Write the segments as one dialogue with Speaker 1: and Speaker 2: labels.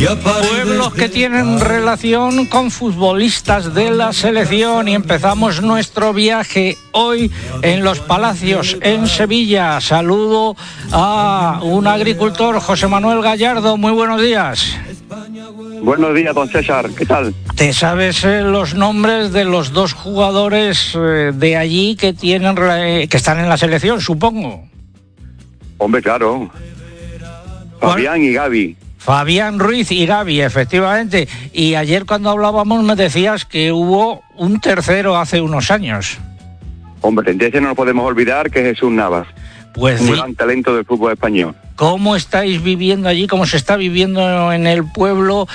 Speaker 1: Pueblos que tienen relación con futbolistas de la selección, y empezamos nuestro viaje hoy en Los Palacios, en Sevilla. Saludo a un agricultor, José Manuel Gallardo. Muy buenos días.
Speaker 2: Buenos días, don César. ¿Qué tal?
Speaker 1: ¿Te sabes los nombres de los dos jugadores de allí que están en la selección, supongo?
Speaker 2: Hombre, claro. Fabián y Gaby.
Speaker 1: Fabián Ruiz y Gaby, efectivamente. Y ayer cuando hablábamos me decías que hubo un tercero hace unos años.
Speaker 2: Hombre, de ese no nos podemos olvidar, que es Jesús Navas.
Speaker 1: Pues
Speaker 2: un gran talento del fútbol español.
Speaker 1: ¿Cómo estáis viviendo allí, cómo se está viviendo en el pueblo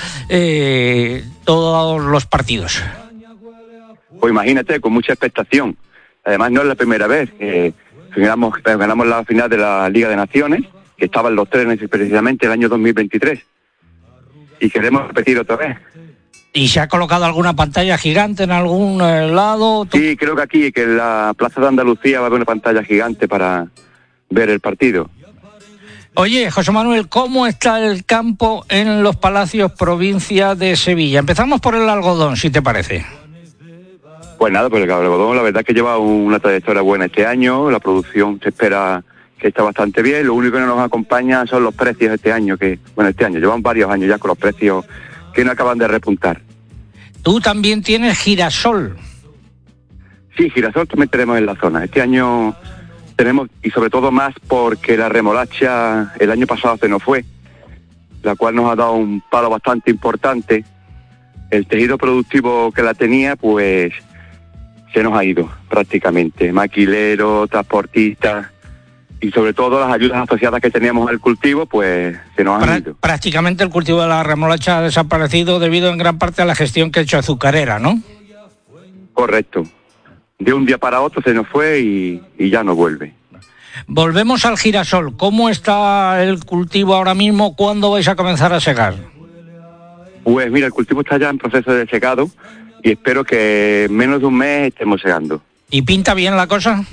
Speaker 1: todos los partidos?
Speaker 2: Pues imagínate, con mucha expectación. Además no es la primera vez. Ganamos la final de la Liga de Naciones, que estaban los tres precisamente el año 2023. Y queremos repetir otra vez.
Speaker 1: ¿Y se ha colocado alguna pantalla gigante en algún lado?
Speaker 2: Sí, creo que aquí, que en la Plaza de Andalucía va a haber una pantalla gigante para ver el partido.
Speaker 1: Oye, José Manuel, ¿cómo está el campo en Los Palacios, provincia de Sevilla? Empezamos por el algodón, si te parece.
Speaker 2: Pues nada, pues el algodón la verdad es que lleva una trayectoria buena este año, la producción se espera que está bastante bien, lo único que no nos acompaña son los precios este año, llevan varios años ya con los precios que no acaban de repuntar.
Speaker 1: Tú también tienes girasol.
Speaker 2: Sí, girasol también tenemos en la zona. Este año tenemos, y sobre todo más porque la remolacha el año pasado se nos fue, la cual nos ha dado un palo bastante importante. El tejido productivo que la tenía, pues se nos ha ido prácticamente. Maquileros, transportistas y sobre todo las ayudas asociadas que teníamos al cultivo, pues se nos han ido.
Speaker 1: Prácticamente el cultivo de la remolacha ha desaparecido debido en gran parte a la gestión que ha hecho Azucarera, ¿no?
Speaker 2: Correcto. De un día para otro se nos fue y ya no vuelve.
Speaker 1: Volvemos al girasol. ¿Cómo está el cultivo ahora mismo? ¿Cuándo vais a comenzar a segar?
Speaker 2: Pues mira, el cultivo está ya en proceso de secado y espero que en menos de un mes estemos segando.
Speaker 1: ¿Y pinta bien la cosa?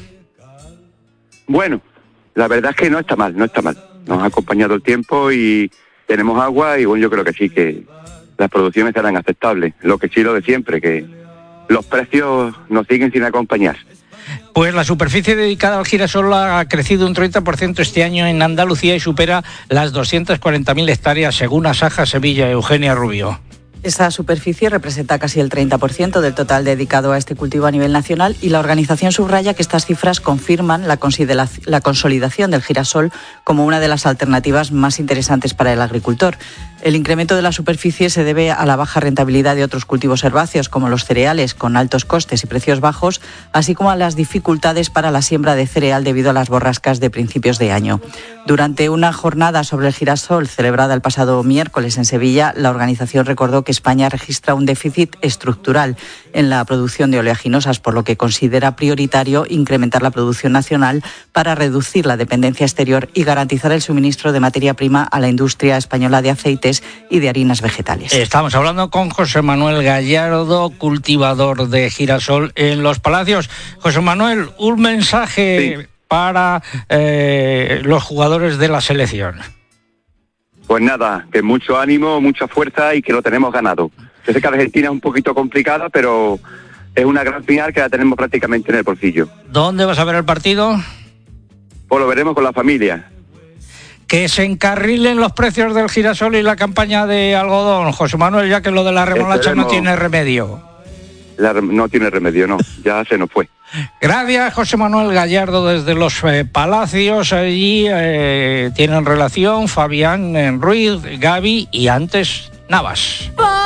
Speaker 2: Bueno, la verdad es que no está mal. Nos ha acompañado el tiempo y tenemos agua y bueno, yo creo que sí, que las producciones serán aceptables. Lo que sí, lo de siempre, que los precios nos siguen sin acompañar.
Speaker 1: Pues la superficie dedicada al girasol ha crecido un 30% este año en Andalucía y supera las 240.000 hectáreas, según Asaja Sevilla. Eugenia Rubio.
Speaker 3: Esa superficie representa casi el 30% del total dedicado a este cultivo a nivel nacional, y la organización subraya que estas cifras confirman la consolidación del girasol como una de las alternativas más interesantes para el agricultor. El incremento de la superficie se debe a la baja rentabilidad de otros cultivos herbáceos, como los cereales, con altos costes y precios bajos, así como a las dificultades para la siembra de cereal debido a las borrascas de principios de año. Durante una jornada sobre el girasol celebrada el pasado miércoles en Sevilla, la organización recordó que España registra un déficit estructural en la producción de oleaginosas, por lo que considera prioritario incrementar la producción nacional para reducir la dependencia exterior y garantizar el suministro de materia prima a la industria española de aceites y de harinas vegetales.
Speaker 1: Estamos hablando con José Manuel Gallardo, cultivador de girasol en Los Palacios. José Manuel, un mensaje para los jugadores de la selección.
Speaker 2: Pues nada, que mucho ánimo, mucha fuerza y que lo tenemos ganado. Yo sé que Argentina es un poquito complicada, pero es una gran final que la tenemos prácticamente en el bolsillo.
Speaker 1: ¿Dónde vas a ver el partido?
Speaker 2: Pues lo veremos con la familia.
Speaker 1: Que se encarrilen los precios del girasol y la campaña de algodón, José Manuel, ya que lo de la remolacha no tiene remedio.
Speaker 2: No tiene remedio, no, ya se nos fue.
Speaker 1: Gracias, José Manuel Gallardo, desde Los Palacios. Allí tienen relación Fabián Ruiz, Gaby y antes Navas.